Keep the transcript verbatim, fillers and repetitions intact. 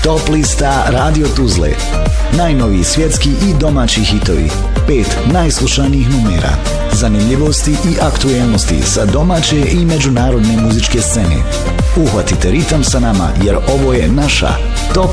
Top lista Radio Tuzle. Najnoviji svjetski i domaći hitovi. Pet najslušanijih numera. Zanimljivosti i aktuelnosti sa domaće i međunarodne muzičke scene. Uhvatite ritam sa nama jer ovo je naša Top